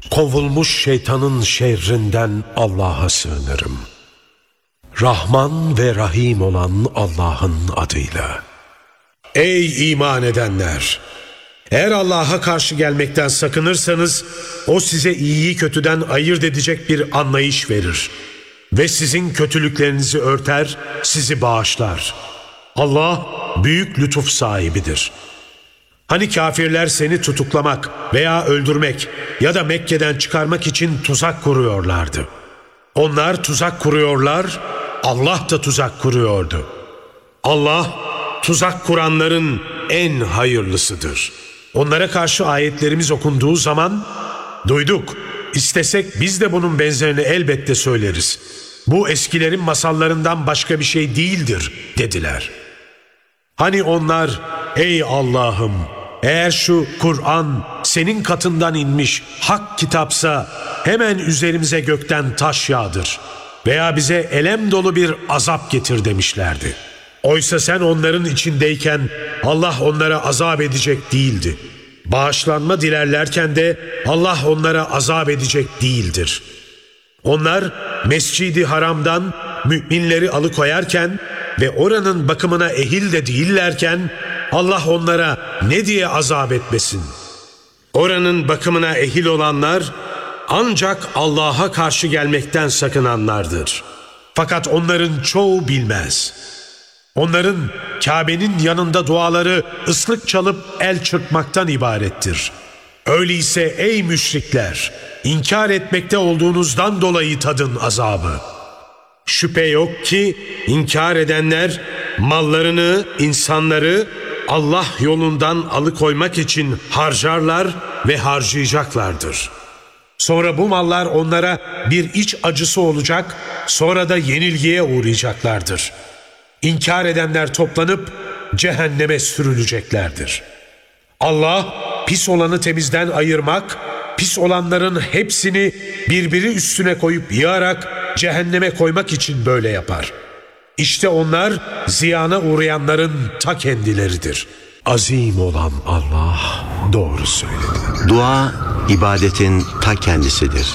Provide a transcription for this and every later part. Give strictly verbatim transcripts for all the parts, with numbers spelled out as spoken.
Kovulmuş şeytanın şerrinden Allah'a sığınırım. Rahman ve Rahim olan Allah'ın adıyla. Ey iman edenler! Eğer Allah'a karşı gelmekten sakınırsanız, O size iyiyi kötüden ayırt edecek bir anlayış verir. Ve sizin kötülüklerinizi örter, sizi bağışlar. Allah büyük lütuf sahibidir. Hani kafirler seni tutuklamak veya öldürmek ya da Mekke'den çıkarmak için tuzak kuruyorlardı. Onlar tuzak kuruyorlar, Allah da tuzak kuruyordu. Allah, tuzak kuranların en hayırlısıdır. Onlara karşı ayetlerimiz okunduğu zaman, duyduk, istesek biz de bunun benzerini elbette söyleriz. Bu eskilerin masallarından başka bir şey değildir dediler. Hani onlar, ey Allah'ım, eğer şu Kur'an senin katından inmiş hak kitapsa hemen üzerimize gökten taş yağdır veya bize elem dolu bir azap getir demişlerdi. Oysa sen onların içindeyken Allah onlara azap edecek değildi. Bağışlanma dilerlerken de Allah onlara azap edecek değildir. Onlar Mescid-i Haram'dan müminleri alıkoyarken ve oranın bakımına ehil de değillerken Allah onlara ne diye azap etmesin? Oranın bakımına ehil olanlar ancak Allah'a karşı gelmekten sakınanlardır. Fakat onların çoğu bilmez. Onların Kabe'nin yanında duaları ıslık çalıp el çırpmaktan ibarettir. Öyleyse ey müşrikler, inkar etmekte olduğunuzdan dolayı tadın azabı. Şüphe yok ki inkar edenler mallarını, insanları Allah yolundan alıkoymak için harcarlar ve harcayacaklardır. Sonra bu mallar onlara bir iç acısı olacak, sonra da yenilgiye uğrayacaklardır. İnkar edenler toplanıp cehenneme sürüleceklerdir. Allah pis olanı temizden ayırmak, pis olanların hepsini birbiri üstüne koyup yığarak cehenneme koymak için böyle yapar. İşte onlar ziyana uğrayanların ta kendileridir. Azim olan Allah doğru söyledi. Dua, ibadetin ta kendisidir.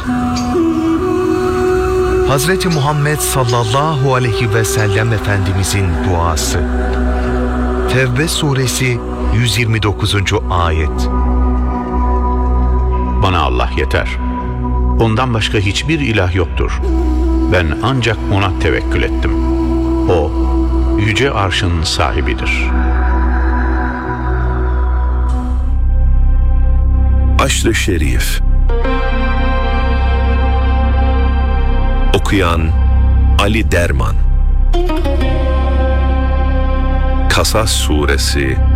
Hazreti Muhammed sallallahu aleyhi ve sellem Efendimizin duası. Tevbe suresi yüz yirmi dokuzuncu ayet. Bana Allah yeter. Ondan başka hiçbir ilah yoktur. Ben ancak ona tevekkül ettim. O, yüce arşın sahibidir. Aşr-ı Şerif. Okuyan Ali Derman. Kasas suresi